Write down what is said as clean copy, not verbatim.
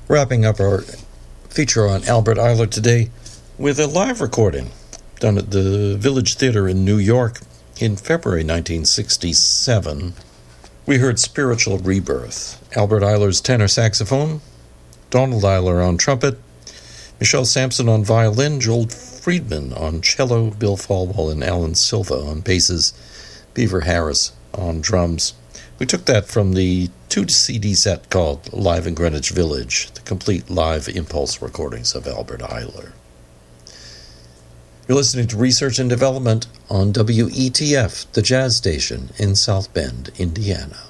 Wrapping up our feature on Albert Ayler today with a live recording done at the Village Theater in New York in February 1967. We heard Spiritual Rebirth, Albert Ayler's tenor saxophone, Donald Ayler on trumpet, Michelle Sampson on violin, Joel Friedman on cello, Bill Falwell and Alan Silva on basses, Beaver Harris on drums. We took that from the 2-CD set called Live in Greenwich Village, the complete live impulse recordings of Albert Ayler. You're listening to Research and Development on WETF, the jazz station in South Bend, Indiana.